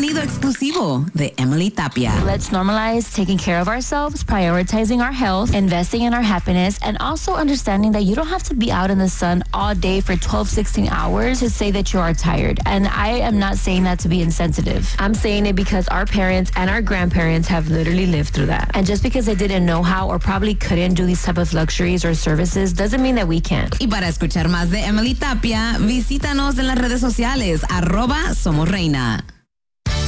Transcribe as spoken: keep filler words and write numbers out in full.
contenido exclusivo de Emily Tapia. Let's normalize taking care of ourselves, prioritizing our health, investing in our happiness, and also understanding that you don't have to be out in the sun all day for twelve, sixteen hours to say that you are tired. And I am not saying that to be insensitive. I'm saying it because our parents and our grandparents have literally lived through that. And just because they didn't know how or probably couldn't do these type of luxuries or services doesn't mean that we can't. Y para escuchar más de Emily Tapia, visítanos en las redes sociales, arroba Somos Reina.